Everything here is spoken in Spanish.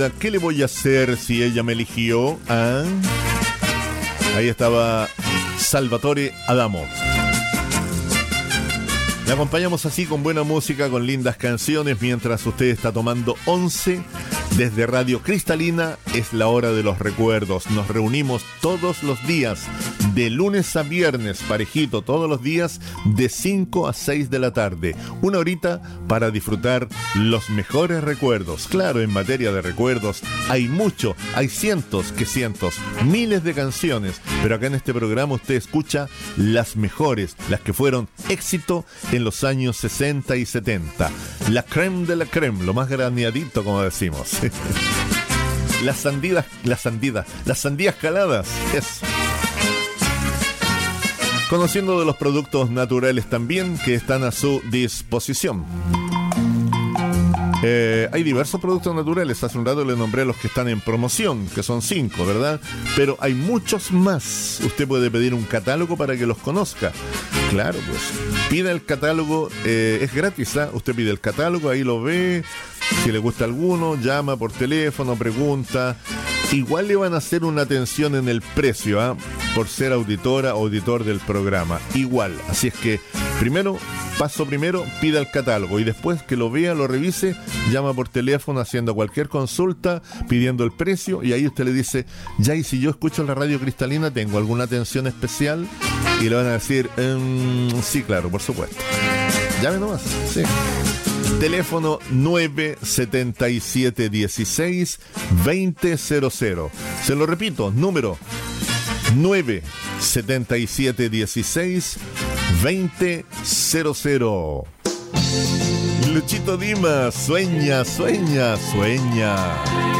¿Qué le voy a hacer si ella me eligió? ¿Ah? Ahí estaba Salvatore Adamo. Le acompañamos así con buena música, con lindas canciones, mientras usted está tomando once. Desde Radio Cristalina es la hora de los recuerdos. Nos reunimos todos los días, de lunes a viernes, parejito, todos los días, de 5 a 6 de la tarde. Una horita para disfrutar los mejores recuerdos. Claro, en materia de recuerdos hay mucho, hay cientos, miles de canciones. Pero acá en este programa usted escucha las mejores, las que fueron éxito en los años 60 y 70. La crème de la crème, lo más graneadito, como decimos. Las sandías caladas, eso. Conociendo de los productos naturales también que están a su disposición. Hay diversos productos naturales. Hace un rato le nombré los que están en promoción, que son 5, ¿verdad? Pero hay muchos más. Usted puede pedir un catálogo para que los conozca. Claro, pues pida el catálogo, es gratis, ¿eh? Usted pide el catálogo, ahí lo ve. Si le gusta alguno, llama por teléfono, pregunta. Igual le van a hacer una atención en el precio, ¿eh? Por ser auditor del programa. Igual. Así es que paso primero, pida el catálogo y después que lo vea, lo revise, llama por teléfono haciendo cualquier consulta, pidiendo el precio, y ahí usted le dice, ya, y si yo escucho la Radio Cristalina, ¿tengo alguna atención especial? Y le van a decir, sí, claro, por supuesto. Llame nomás, sí. Teléfono 977-16-2000. Se lo repito, número 977-16-2000. Luchito Dimas, sueña, sueña, sueña.